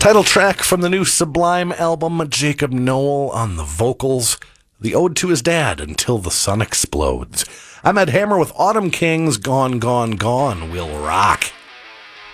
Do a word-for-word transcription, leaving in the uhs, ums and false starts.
Title track from the new Sublime album, Jacob Noel on the vocals. The ode to his dad, Until the Sun Explodes. I'm Ed Hammer with Autumn Kings, Gone, Gone, Gone, Will Rock.